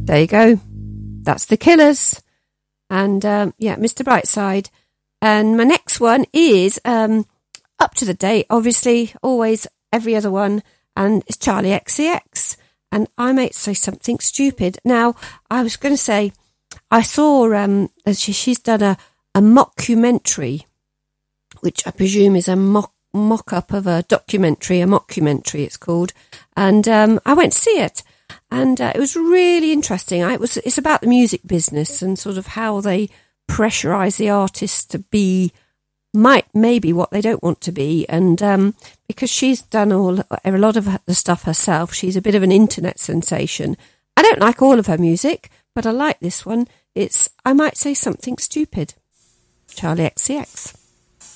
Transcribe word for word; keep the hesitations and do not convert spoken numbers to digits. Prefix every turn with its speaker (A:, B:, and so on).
A: There you go. That's The Killers. And, um, yeah, Mister Brightside. And my next one is um, up to the date, obviously, always every other one. And it's Charlie X C X. And I might say something stupid. Now, I was going to say, I saw um, she, she's done a, a mockumentary, which I presume is a mock, mock-up of a documentary, a mockumentary it's called. And um, I went to see it. And uh, it was really interesting. I, it was, it's about the music business and sort of how they pressurise the artists to be, might maybe what they don't want to be. And um, because she's done all a lot of the stuff herself, she's a bit of an internet sensation. I don't like all of her music, but I like this one. It's I Might Say Something Stupid. Charlie X C X.